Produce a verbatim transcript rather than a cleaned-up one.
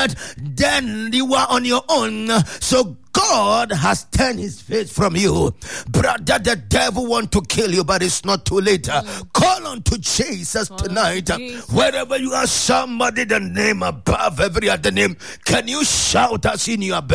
that, then you are on your own. So God has turned his face from you. Brother, the devil want to kill you, but it's not too late. Mm. Call on to Jesus Call tonight. To Jesus. Wherever you are, somebody the name above every other name. Can you shout us in your bed?